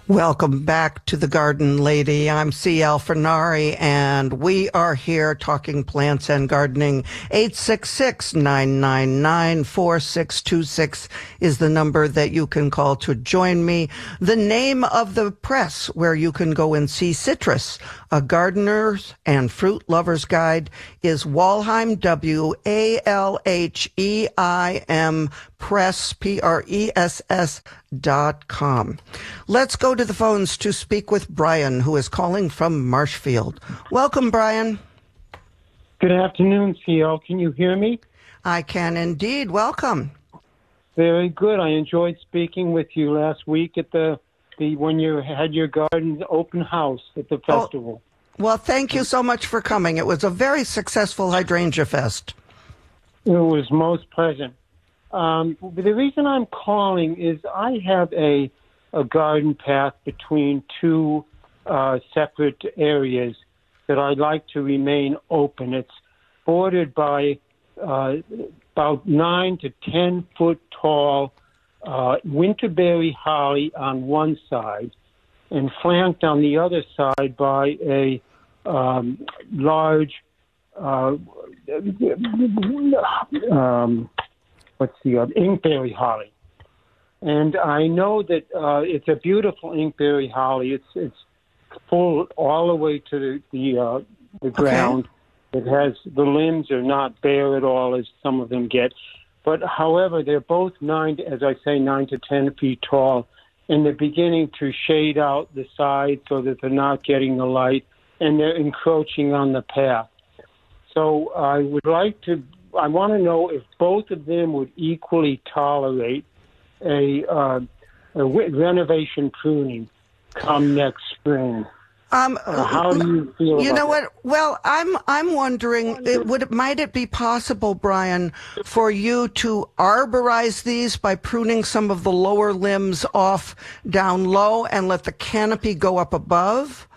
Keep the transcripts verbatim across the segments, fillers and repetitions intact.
Welcome back to The Garden Lady. I'm C. L. Fernari, and we are here talking plants and gardening. eight six six, nine nine nine, four six two six is the number that you can call to join me. The name of the press where you can go and see Citrus, a gardener's and fruit lover's guide, is Walheim, W A L H E I M, press, P R E S S dot com. Let's go to the phones to speak with Brian, who is calling from Marshfield. Welcome, Brian. Good afternoon, C L. Can you hear me? I can indeed. Welcome. Very good. I enjoyed speaking with you last week at the, the when you had your garden open house at the festival. Oh, well, thank you so much for coming. It was a very successful hydrangea fest. It was most pleasant. Um, the reason I'm calling is I have a a garden path between two uh, separate areas that I'd like to remain open. It's bordered by uh, about nine to ten foot tall uh, winterberry holly on one side, and flanked on the other side by a um, large uh, um, what's the other? Inkberry holly. And I know that uh, it's a beautiful inkberry holly. It's it's full all the way to the the, uh, the ground. Okay. It has, the limbs are not bare at all as some of them get. But however, they're both nine, as I say, nine to ten feet tall, and they're beginning to shade out the sides so that they're not getting the light, and they're encroaching on the path. So I would like to, I want to know if both of them would equally tolerate a, uh, a renovation pruning come next spring. Um, uh, how do you feel You about know what? that? Well, I'm I'm wondering, it, would it, might it be possible, Brian, for you to arborize these by pruning some of the lower limbs off down low and let the canopy go up above?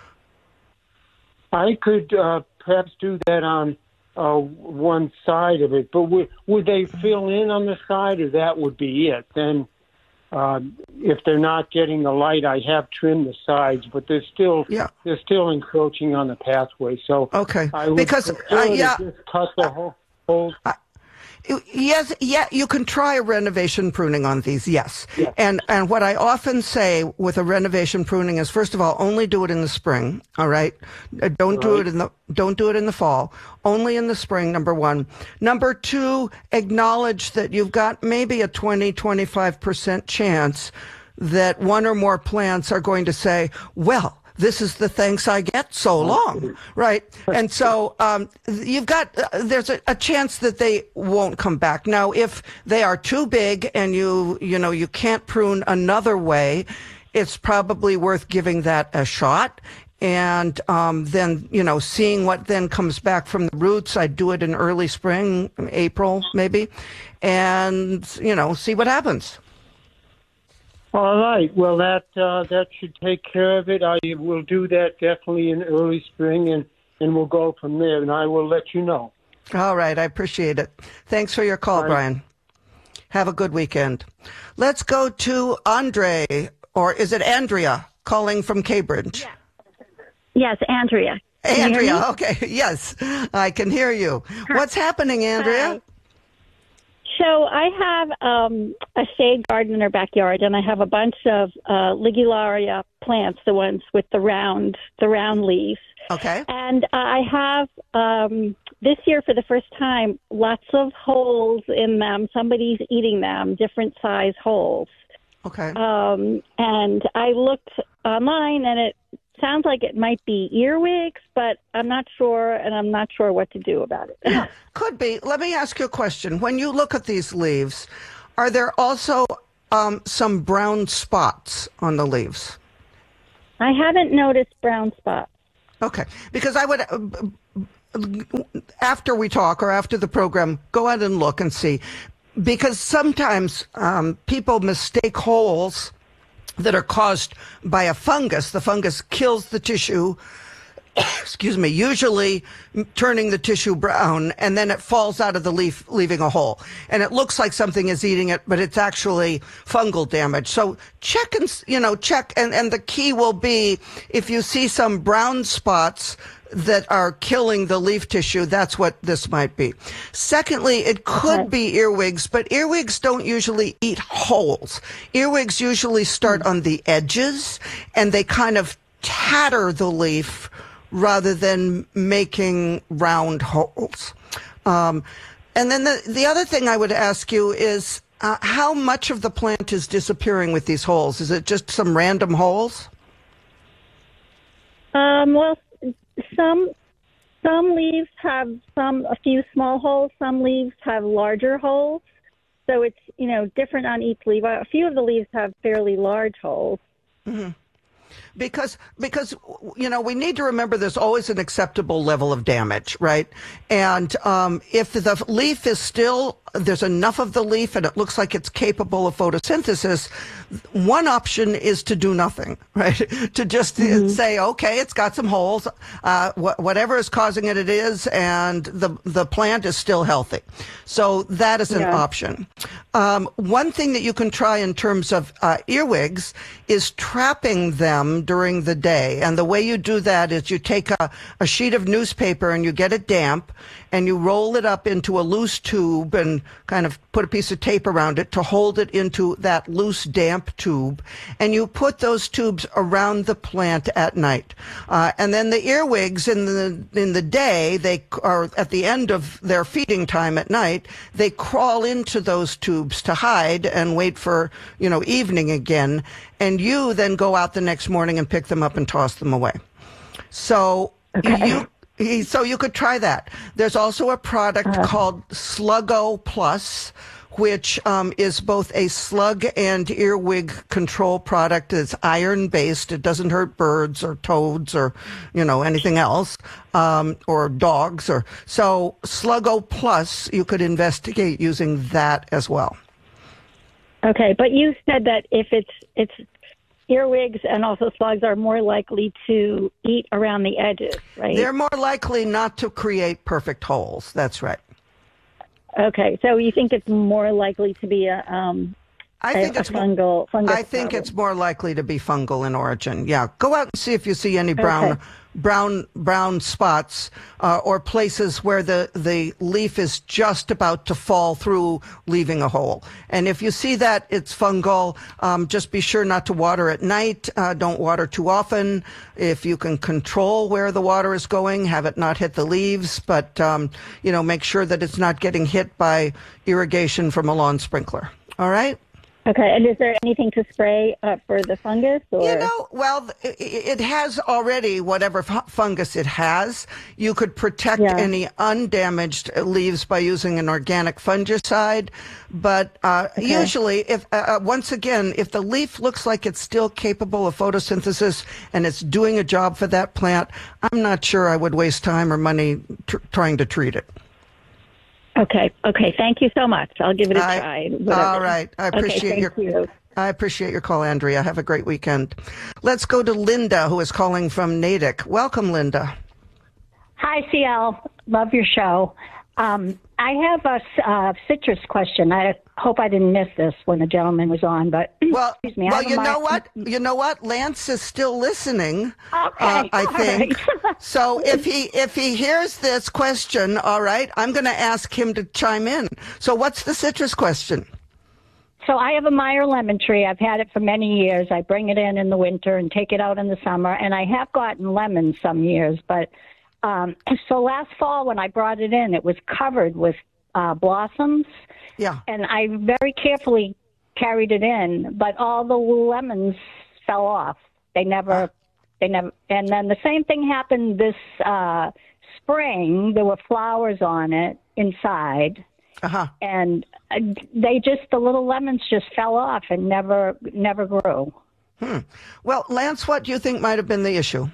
I could uh, perhaps do that on uh, one side of it, but would, would they fill in on the side, or that would be it? Then uh, if they're not getting the light, I have trimmed the sides, but they're still yeah. they're still encroaching on the pathway. So okay, I would because prefer uh, yeah, to just cut the whole. whole I, Yes, yeah, you can try a renovation pruning on these, yes. yes. And and what I often say with a renovation pruning is, first of all, only do it in the spring, all right? Uh, Don't Right. do it in the don't do it in the fall. Only in the spring, number one. Number two, acknowledge that you've got maybe a twenty, twenty-five percent chance that one or more plants are going to say, well, this is the thanks I get so long, right? And so um, you've got, uh, there's a, a chance that they won't come back. Now, if they are too big and you, you know, you can't prune another way, it's probably worth giving that a shot. And um, then, you know, seeing what then comes back from the roots. I'd do it in early spring, April maybe, and, you know, see what happens. All right. Well, that uh, that should take care of it. I will do that definitely in early spring, and, and we'll go from there, and I will let you know. All right. I appreciate it. Thanks for your call, Bye. Brian. Have a good weekend. Let's go to Andre, or is it Andrea, calling from Cambridge? Yeah. Yes, Andrea. Can Andrea, okay. Yes, I can hear you. Hi. What's happening, Andrea? Hi. So I have um, a shade garden in our backyard, and I have a bunch of uh, Ligularia plants, the ones with the round, the round leaves. Okay. And I have um, this year, for the first time, lots of holes in them. Somebody's eating them, different size holes. Okay. Um, and I looked online, and it sounds like it might be earwigs, but I'm not sure, and I'm not sure what to do about it. Yeah, could be. Let me ask you a question. When you look at these leaves, are there also um, some brown spots on the leaves? I haven't noticed brown spots. Okay, because I would, uh, after we talk or after the program, go out and look and see. Because sometimes um, people mistake holes that are caused by a fungus. The fungus kills the tissue excuse me, usually turning the tissue brown, and then it falls out of the leaf, leaving a hole. And it looks like something is eating it, but it's actually fungal damage. So check and, you know, check. And, and the key will be if you see some brown spots that are killing the leaf tissue, that's what this might be. Secondly, it could okay. be earwigs, but earwigs don't usually eat holes. Earwigs usually start mm-hmm. on the edges, and they kind of tatter the leaf rather than making round holes. Um, and then the, the other thing I would ask you is uh, how much of the plant is disappearing with these holes? Is it just some random holes? Um, well, some some leaves have some a few small holes. Some leaves have larger holes. So it's, you know, different on each leaf. A few of the leaves have fairly large holes. Mm-hmm. Because, because, you know, we need to remember there's always an acceptable level of damage, right? And um, if the leaf is still, there's enough of the leaf and it looks like it's capable of photosynthesis, one option is to do nothing, right? To just mm-hmm. say, okay, it's got some holes, uh, wh- whatever is causing it, it is, and the, the plant is still healthy. So that is an yeah. option. Um, one thing that you can try in terms of uh, earwigs is trapping them during the day. And the way you do that is you take a, a sheet of newspaper and you get it damp and you roll it up into a loose tube and kind of put a piece of tape around it to hold it into that loose, damp tube. And you put those tubes around the plant at night. Uh, and then the earwigs in the, in the day, they are at the end of their feeding time at night, they crawl into those tubes to hide and wait for, you know, evening again. And you then go out the next morning and pick them up and toss them away. So okay. you So you could try that. There's also a product uh-huh. called Sluggo Plus, which um, is both a slug and earwig control product. It's iron-based. It doesn't hurt birds or toads or, you know, anything else, um, or dogs. Or so Sluggo Plus, you could investigate using that as well. Okay, but you said that if it's it's earwigs and also slugs are more likely to eat around the edges, right? They're more likely not to create perfect holes. That's right. Okay, so you think it's more likely to be a um, I think a, it's a fungal. I think problem. it's more likely to be fungal in origin. Yeah, go out and see if you see any brown, okay. brown, brown spots uh, or places where the the leaf is just about to fall through, leaving a hole. And if you see that it's fungal, um, just be sure not to water at night. Uh, don't water too often. If you can control where the water is going, have it not hit the leaves. But um, you know, make sure that it's not getting hit by irrigation from a lawn sprinkler. All right. Okay, and is there anything to spray uh, for the fungus? Or? You know, well, it, it has already whatever fungus it has. You could protect yeah. any undamaged leaves by using an organic fungicide. But uh, okay. usually, if uh, once again, if the leaf looks like it's still capable of photosynthesis and it's doing a job for that plant, I'm not sure I would waste time or money tr- trying to treat it. Okay. Okay. Thank you so much. I'll give it a I, try. Whatever. All right. I appreciate okay, your. You. I appreciate your call, Andrea. Have a great weekend. Let's go to Linda, who is calling from Natick. Welcome, Linda. Hi, C L. Love your show. Um, I have a uh, citrus question. I hope I didn't miss this when the gentleman was on, but well, excuse me. Well, I you know what? You know what? Lance is still listening. Okay, uh, I all think. Right. So if he if he hears this question, all right, I'm going to ask him to chime in. So what's the citrus question? So I have a Meyer lemon tree. I've had it for many years. I bring it in in the winter and take it out in the summer, and I have gotten lemons some years, but. Um, so last fall when I brought it in, it was covered with uh, blossoms. Yeah. And I very carefully carried it in, but all the lemons fell off. They never, uh. they never, and then the same thing happened this uh, spring. There were flowers on it inside. Uh-huh. And they just, the little lemons just fell off and never, never grew. Hmm. Well, Lance, what do you think might have been the issue?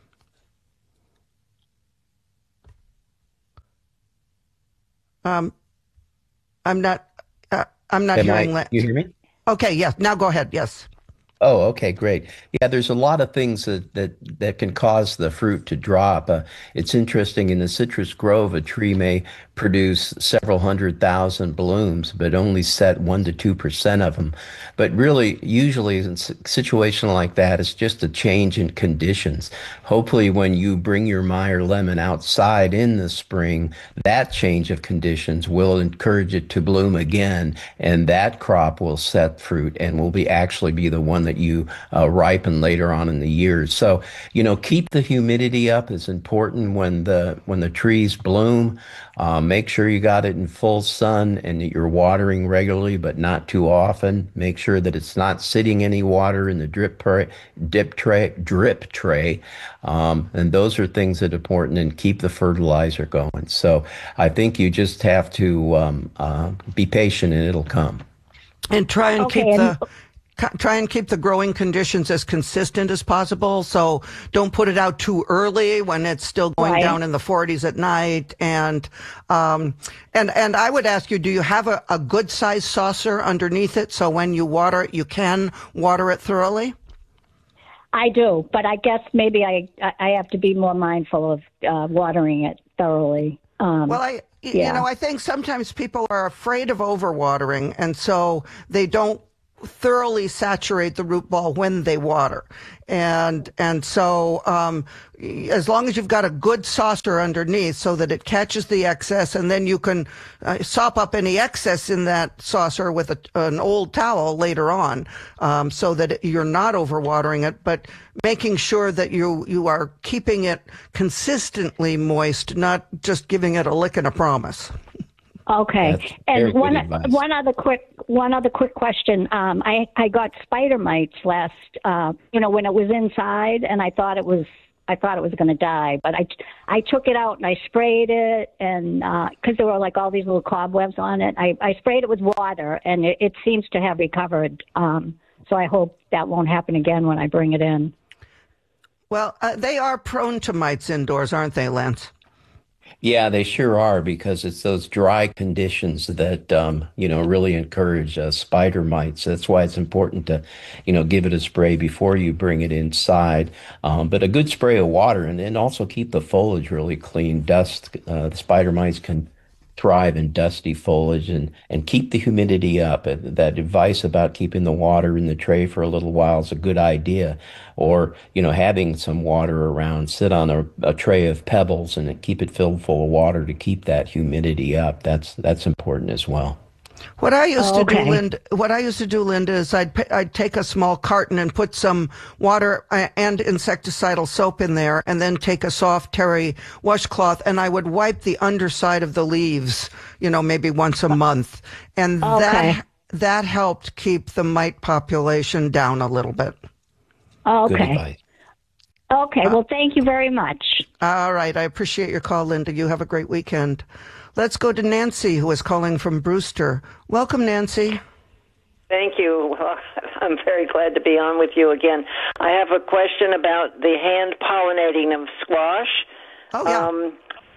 Um, I'm not. Uh, I'm not Am hearing. I, Lance. You hear me? Okay. Yes. Now go ahead. Yes. Oh, okay, great. Yeah, there's a lot of things that that that can cause the fruit to drop. Uh, it's interesting in the citrus grove, a tree may produce several hundred thousand blooms, but only set one to two percent of them. But really, usually in a situation like that, it's just a change in conditions. Hopefully, when you bring your Meyer lemon outside in the spring, that change of conditions will encourage it to bloom again, and that crop will set fruit and will be actually be the one that you uh, ripen later on in the years. So, you know, keep the humidity up is important when the when the trees bloom. Uh, make sure you got it in full sun and that you're watering regularly, but not too often. Make sure that it's not sitting any water in the drip tray, dip tray, drip tray. Um, and those are things that are important and keep the fertilizer going. So I think you just have to um, uh, be patient and it'll come. And try and Okay, keep and the try and keep the growing conditions as consistent as possible. So don't put it out too early when it's still going Right. down in the forties at night. And um, and and I would ask you, do you have a, a good sized saucer underneath it so when you water it, you can water it thoroughly? I do, but I guess maybe I I have to be more mindful of uh, watering it thoroughly. Um, Well, I, y- yeah. you know, I think sometimes people are afraid of overwatering, and so they don't thoroughly saturate the root ball when they water. And, and so, um, as long as you've got a good saucer underneath so that it catches the excess, and then you can uh, sop up any excess in that saucer with a, an old towel later on, um, so that it- you're not overwatering it, but making sure that you, you are keeping it consistently moist, not just giving it a lick and a promise. Okay, That's very and good one advice. one other quick one other quick question. Um, I I got spider mites last, uh, you know, when it was inside, and I thought it was I thought it was going to die, but I I took it out and I sprayed it, and because there were like all these little cobwebs on it, I I sprayed it with water, and it, it seems to have recovered. Um, so I hope that won't happen again when I bring it in. Well, uh, they are prone to mites indoors, aren't they, Lance? Yeah, they sure are because it's those dry conditions that um, you know really encourage uh, spider mites. That's why it's important to, you know, give it a spray before you bring it inside. Um, but a good spray of water, and then also keep the foliage really clean. Dust, uh, the spider mites can thrive in dusty foliage, and and keep the humidity up. Uh, That advice about keeping the water in the tray for a little while is a good idea. Or, you know, having some water around, sit on a, a tray of pebbles and keep it filled full of water to keep that humidity up. That's that's important as well. What I used Oh, to do, okay. Linda, what I used to do, Linda, is I'd pa- I'd take a small carton and put some water uh, and insecticidal soap in there, and then take a soft terry washcloth, and I would wipe the underside of the leaves, you know, maybe once a month, and Okay. that that helped keep the mite population down a little bit. Good Okay. advice. Okay. Well, thank you very much. All right, I appreciate your call, Linda. You have a great weekend. Let's go to Nancy, who is calling from Brewster. Welcome, Nancy. Thank you. Well, I'm very glad to be on with you again. I have a question about the hand pollinating of squash. Oh yeah. Um,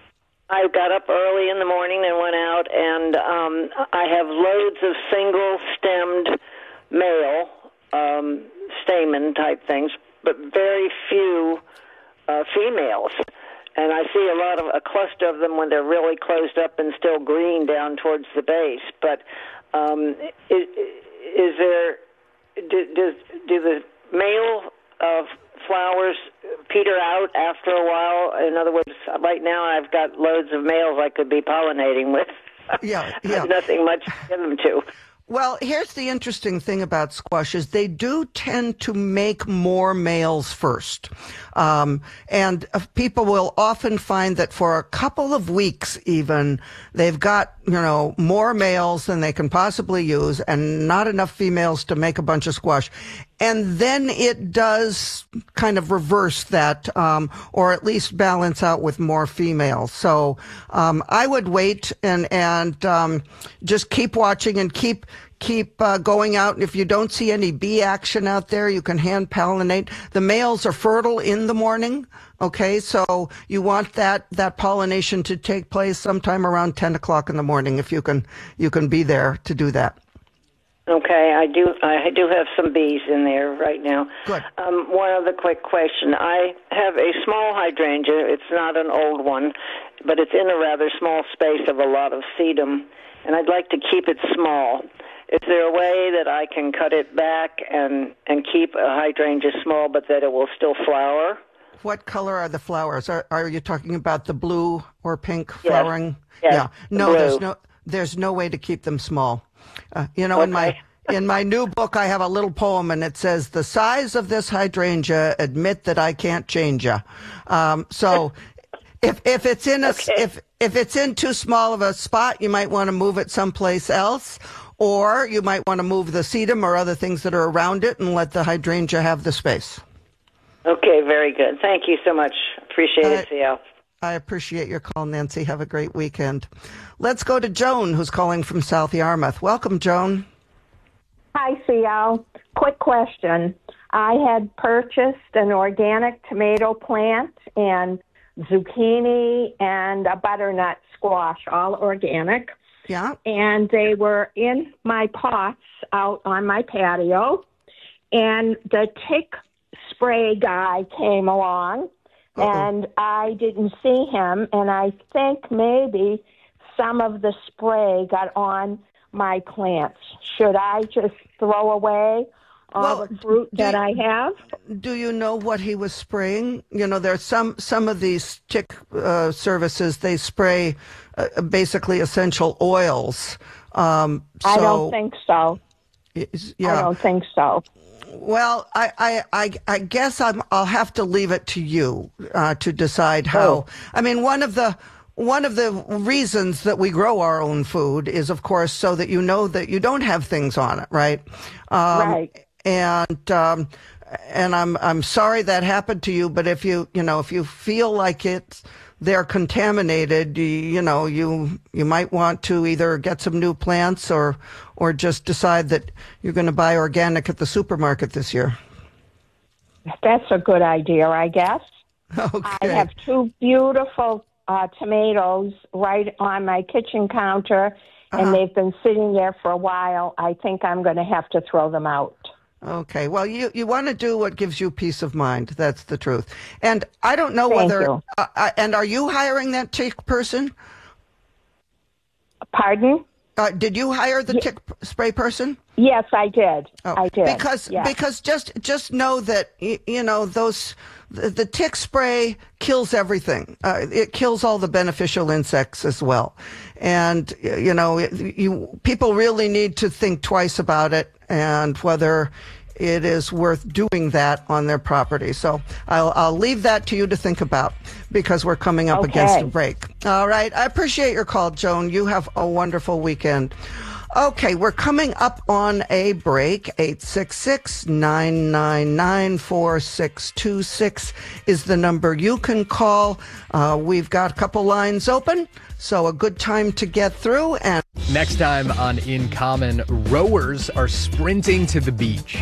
I got up early in the morning and went out, and um, I have loads of single-stemmed male um, stamen type things, but very few uh, females. And I see a lot of a cluster of them when they're really closed up and still green down towards the base. But um, is, is there do, does do the male uh, flowers peter out after a while? In other words, right now I've got loads of males I could be pollinating with. Yeah, yeah. Nothing much to give them to. Well, here's the interesting thing about squashes. They do tend to make more males first. Um, and uh, people will often find that for a couple of weeks even, they've got, you know, more males than they can possibly use and not enough females to make a bunch of squash. And then it does kind of reverse that, um, or at least balance out with more females. So, um, I would wait and, and, um, just keep watching and keep, keep, uh, going out. And if you don't see any bee action out there, you can hand pollinate. The males are fertile in the morning. Okay. So you want that, that pollination to take place sometime around ten o'clock in the morning. If you can, you can be there to do that. Okay, I do. I do have some bees in there right now. Good. Um, one other quick question. I have a small hydrangea. It's not an old one, but it's in a rather small space of a lot of sedum, and I'd like to keep it small. Is there a way that I can cut it back and, and keep a hydrangea small, but that it will still flower? What color are the flowers? Are are you talking about the blue or pink flowering? Yes, yeah. No, blue. there's no there's no way to keep them small. Uh, you know, okay. in my in my new book, I have a little poem, and it says, "The size of this hydrangea, admit that I can't change ya." Um, so, if if it's in a okay. if if it's in too small of a spot, you might want to move it someplace else, or you might want to move the sedum or other things that are around it, and let the hydrangea have the space. Okay, very good. Thank you so much. Appreciate I, it, C L. I appreciate your call, Nancy. Have a great weekend. Let's go to Joan, who's calling from South Yarmouth. Welcome, Joan. Hi, C L. Quick question. I had purchased an organic tomato plant and zucchini and a butternut squash, all organic. Yeah. And they were in my pots out on my patio. And the tick spray guy came along, Uh-oh. and I didn't see him. And I think maybe some of the spray got on my plants. Should I just throw away all well, the fruit that do, I have? Do you know what he was spraying? You know, there's some some of these tick uh, services, they spray uh, basically essential oils. Um, so, I don't think so. Yeah. I don't think so. Well, I, I, I, I guess I'm, I'll have to leave it to you uh, to decide how. Oh. I mean, one of the One of the reasons that we grow our own food is, of course, so that you know that you don't have things on it, right? Um, right. And um, and I'm I'm sorry that happened to you, but if you you know if you feel like it's they're contaminated, you, you know you you might want to either get some new plants or or just decide that you're going to buy organic at the supermarket this year. That's a good idea, I guess. Okay. I have two beautiful Uh, tomatoes right on my kitchen counter, and uh-huh. they've been sitting there for a while. I think I'm going to have to throw them out. Okay. Well, you, you want to do what gives you peace of mind. That's the truth. And I don't know Thank whether, you. Uh, uh, and are you hiring that tick person? Pardon? Uh, did you hire the tick spray person? Yes, I did. Oh, I did. Because yes. because just just know that you, you know those the, the tick spray kills everything. Uh, it kills all the beneficial insects as well, and you know you people really need to think twice about it and whether it is worth doing that on their property. So I'll I'll leave that to you to think about because we're coming up okay. against a break. All right. I appreciate your call, Joan. You have a wonderful weekend. Okay, we're coming up on a break. eight six six, nine nine nine, four six two six is the number you can call. Uh, we've got a couple lines open, so a good time to get through. And next time on In Common, rowers are sprinting to the beach.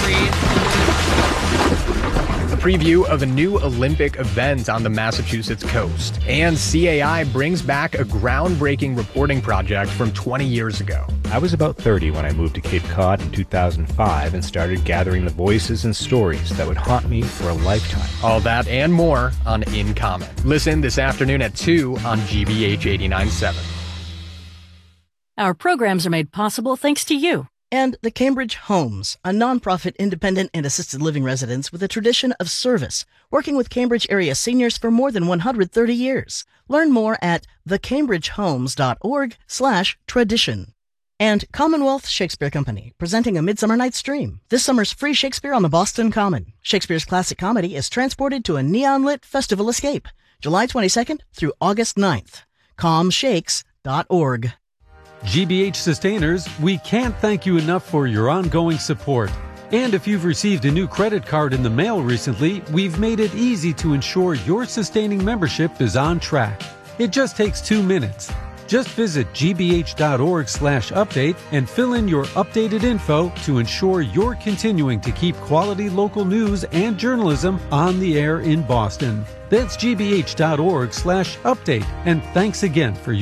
A preview of a new Olympic event on the Massachusetts coast. And C A I brings back a groundbreaking reporting project from twenty years ago. I was about thirty when I moved to Cape Cod in two thousand five and started gathering the voices and stories that would haunt me for a lifetime. All that and more on In Common. Listen this afternoon at two on G B H eighty-nine point seven. Our programs are made possible thanks to you. And the Cambridge Homes, a nonprofit independent and assisted living residence with a tradition of service, working with Cambridge area seniors for more than one hundred thirty years. Learn more at thecambridgehomes.org slash tradition. And Commonwealth Shakespeare Company, presenting A Midsummer Night's Dream. This summer's free Shakespeare on the Boston Common. Shakespeare's classic comedy is transported to a neon-lit festival escape, July twenty-second through August ninth. com shakes dot org. G B H Sustainers, we can't thank you enough for your ongoing support. And if you've received a new credit card in the mail recently, we've made it easy to ensure your sustaining membership is on track. It just takes two minutes. Just visit gbh.org slash update and fill in your updated info to ensure you're continuing to keep quality local news and journalism on the air in Boston. That's gbh.org slash update. And thanks again for your